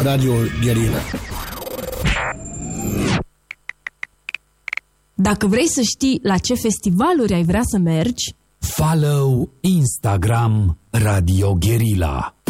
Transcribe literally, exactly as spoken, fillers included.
Radio Guerilla. Dacă vrei să știi la ce festivaluri ai vrea să mergi, follow Instagram Radio Guerilla.